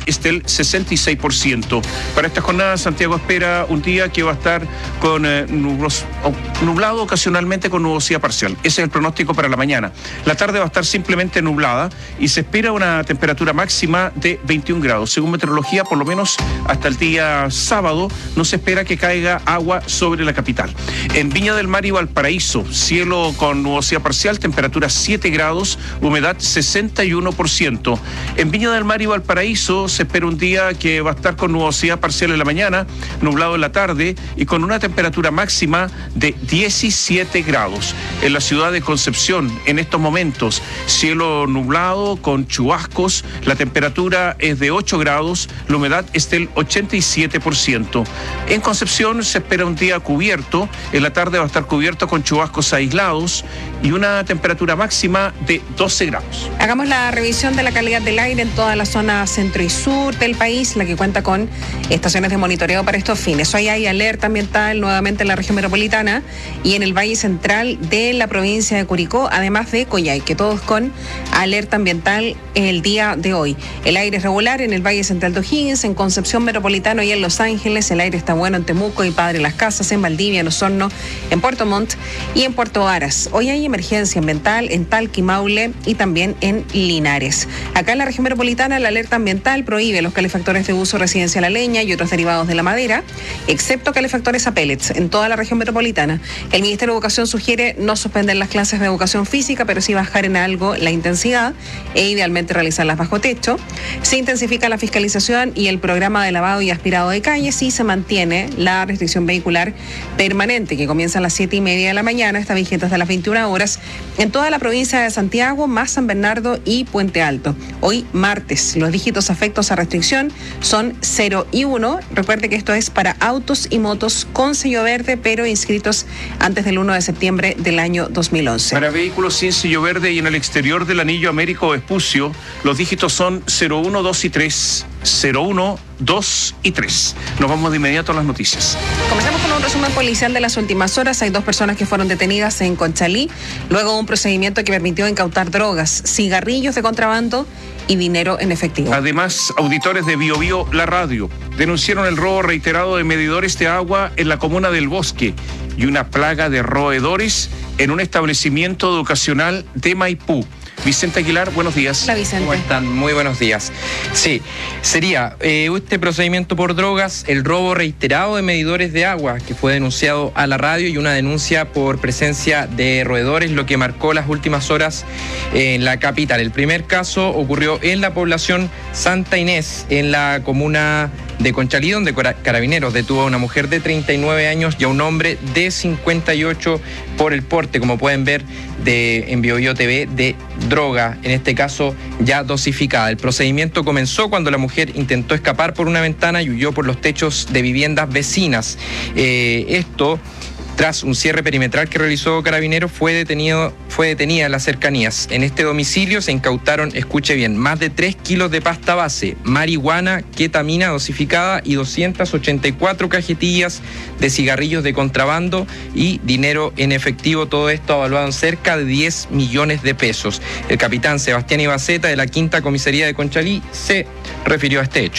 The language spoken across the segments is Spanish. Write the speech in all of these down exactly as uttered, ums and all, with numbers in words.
es del sesenta y seis por ciento. Para esta jornada, Santiago espera un día que va a estar con eh, nublos, nublado ocasionalmente con nubosidad parcial. Ese es el pronóstico para la mañana. La tarde va a estar simplemente nublada y se espera una temperatura máxima de veintiún grados. Según meteorología, por lo menos hasta el día sábado, no se espera que caiga agua sobre la capital. En Viña del Mar y Valparaíso, cielo con nubosidad parcial, temperatura siete grados, humedad sesenta y uno por ciento. En Viña del Mar y Valparaíso se espera un día que va a estar con nubosidad parcial en la mañana, nublado en la tarde y con una temperatura máxima de diecisiete grados. En la ciudad de Concepción, en estos momentos, cielo nublado con chubascos, la temperatura es de ocho grados, la humedad es del ochenta y siete por ciento. En Concepción se espera un día cubierto, en la tarde va a estar cubierto con chubascos aislados y una temperatura máxima de doce grados. Hagamos la revisión de la calidad del aire en toda la zona centro y sur del país, la que cuenta con estaciones de monitoreo para estos fines. Hoy hay alerta ambiental nuevamente en la región metropolitana y en el valle central de la provincia de Curicó, además de Coyhaique, todos con alerta ambiental el día de hoy. El aire es regular en el valle central de O'Higgins, en Concepción Metropolitano y en Los Ángeles. El aire está bueno en Temuco y Padre Las Casas, en Valdivia, en Osorno, en Puerto Montt y en Puerto Varas. Hoy hay emergencia ambiental en Talca y Maule y también en Linares. Acá en la región metropolitana, la alerta ambiental prohíbe los calefactores de uso residencial a leña y otros derivados de la madera, excepto calefactores a pellets en toda la región metropolitana. El Ministerio de Educación sugiere no suspender las clases de educación física, pero sí bajar en algo la intensidad e idealmente realizarlas bajo techo. Se intensifica la fiscalización y el programa de lavado y aspirado de calles y se mantiene la restricción vehicular permanente que comienza a las siete y media de la mañana, está vigente hasta las veintiuna horas en toda la provincia de Santiago, más San Bernardo y Puente Alto. Hoy martes, los dígitos afectos a restricción son cero y uno. Recuerde que esto es para autos y motos con sello verde, pero inscritos antes del uno de septiembre del año dos mil once. Para vehículos sin sello verde y en el exterior del anillo Américo Vespucio, los dígitos son cero uno, dos y tres. cero uno, dos y tres. Nos vamos de inmediato a las noticias. Comenzamos con un resumen policial de las últimas horas. Hay dos personas que fueron detenidas en Conchalí, luego de un procedimiento que permitió incautar drogas, cigarrillos de contrabando y dinero en efectivo. Además, auditores de Bio Bio La Radio denunciaron el robo reiterado de medidores de agua en la comuna del Bosque y una plaga de roedores en un establecimiento educacional de Maipú. Vicente Aguilar, buenos días. Hola, Vicente. ¿Cómo están? Muy buenos días. Sí, sería eh, este procedimiento por drogas, el robo reiterado de medidores de agua que fue denunciado a la radio y una denuncia por presencia de roedores, lo que marcó las últimas horas en la capital. El primer caso ocurrió en la población Santa Inés, en la comuna de Conchalí, donde Carabineros detuvo a una mujer de treinta y nueve años y a un hombre de cincuenta y ocho por el porte, como pueden ver de, en Bio Bio T V, de droga, en este caso ya dosificada. El procedimiento comenzó cuando la mujer intentó escapar por una ventana y huyó por los techos de viviendas vecinas. Eh, esto... Tras un cierre perimetral que realizó Carabineros, fue detenido, fue detenida en las cercanías. En este domicilio se incautaron, escuche bien, más de tres kilos de pasta base, marihuana, ketamina dosificada y doscientas ochenta y cuatro cajetillas de cigarrillos de contrabando y dinero en efectivo. Todo esto evaluado en cerca de diez millones de pesos. El capitán Sebastián Ibaceta, de la Quinta Comisaría de Conchalí, se refirió a este hecho.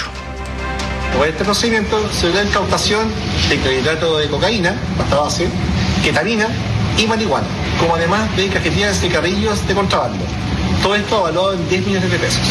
Por este procedimiento se dio la incautación de clorhidrato de cocaína, pasta base, ketamina y marihuana, como además de cajetillas de cigarrillos de contrabando. Todo esto evaluado en diez millones de pesos.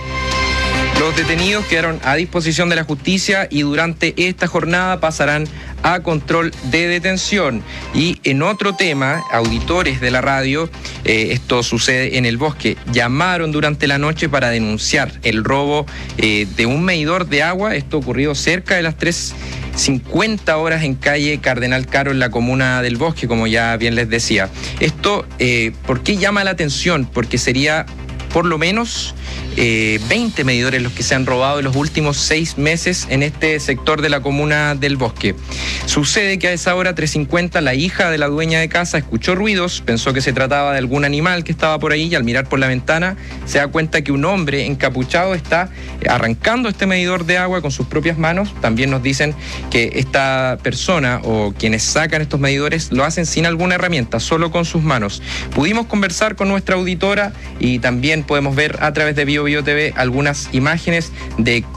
Los detenidos quedaron a disposición de la justicia y durante esta jornada pasarán a control de detención. Y en otro tema, auditores de la radio, eh, esto sucede en el Bosque, llamaron durante la noche para denunciar el robo eh, de un medidor de agua. Esto ocurrió cerca de las tres cincuenta horas en calle Cardenal Caro, en la comuna del Bosque, como ya bien les decía. Esto, eh, ¿por qué llama la atención? Porque sería por lo menos eh, veinte medidores los que se han robado en los últimos seis meses en este sector de la comuna del Bosque. Sucede que a esa hora, tres cincuenta, la hija de la dueña de casa escuchó ruidos, pensó que se trataba de algún animal que estaba por ahí y al mirar por la ventana se da cuenta que un hombre encapuchado está arrancando este medidor de agua con sus propias manos. También nos dicen que esta persona o quienes sacan estos medidores lo hacen sin alguna herramienta, solo con sus manos. Pudimos conversar con nuestra auditora y también podemos ver a través de Bio Bio T V algunas imágenes de